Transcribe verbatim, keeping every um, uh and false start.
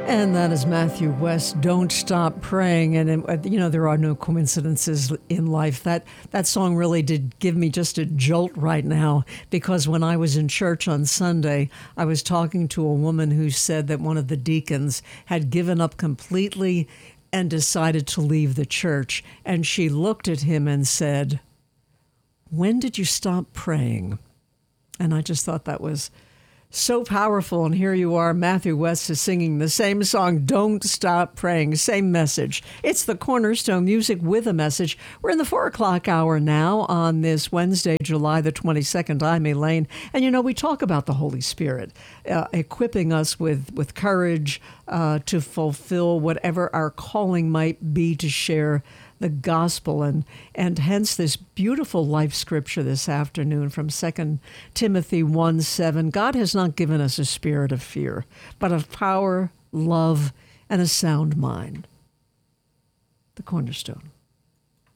And that is Matthew West, Don't Stop Praying. And, you know, there are no coincidences in life. That that song really did give me just a jolt right now, because when I was in church on Sunday, I was talking to a woman who said that one of the deacons had given up completely and decided to leave the church. And she looked at him and said, "When did you stop praying?" And I just thought that was so powerful. And here you are, Matthew West is singing the same song, Don't Stop Praying, same message. It's the Cornerstone Music with a Message. We're in the four o'clock hour now on this Wednesday, July the twenty-second. I'm Elaine. And, you know, we talk about the Holy Spirit uh, equipping us with, with courage uh, to fulfill whatever our calling might be to share the gospel, and and hence this beautiful life scripture this afternoon from Second Timothy one seven. God has not given us a spirit of fear, but of power, love, and a sound mind. The Cornerstone.